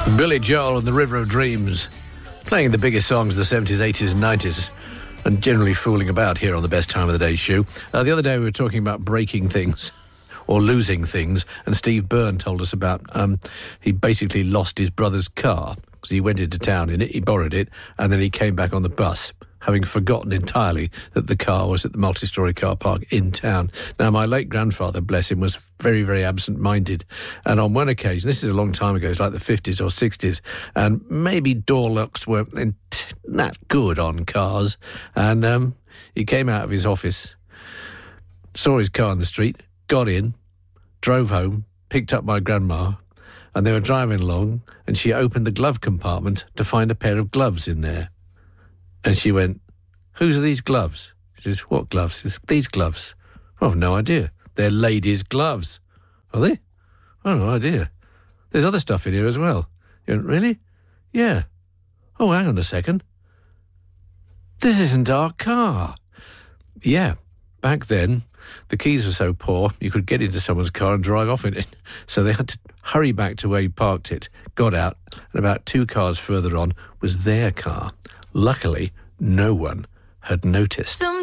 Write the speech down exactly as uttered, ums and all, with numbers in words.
Billy Joel and the River of Dreams, playing the biggest songs of the seventies, eighties and nineties, and generally fooling about here on the Best Time of the Day show. Uh, the other day we were talking about breaking things or losing things, and Steve Byrne told us about um, he basically lost his brother's car because he went into town in it, he borrowed it, and then he came back on the bus, having forgotten entirely that the car was at the multi-storey car park in town. Now, my late grandfather, bless him, was very, very absent-minded. And on one occasion, this is a long time ago, it's like the fifties or sixties, and maybe door locks weren't that good on cars. And um, he came out of his office, saw his car in the street, got in, drove home, picked up my grandma, and they were driving along, and she opened the glove compartment to find a pair of gloves in there. And she went, "Whose are these gloves?" She says, "What gloves?" Says, "These gloves." "I've no idea." "They're ladies' gloves." "Are they?" "I've no idea. There's other stuff in here as well." You went, "Really?" "Yeah." "Oh, hang on a second. This isn't our car." Yeah, back then, the keys were so poor, you could get into someone's car and drive off in it. So they had to hurry back to where he parked it, got out, and about two cars further on was their car. Luckily, no one had noticed.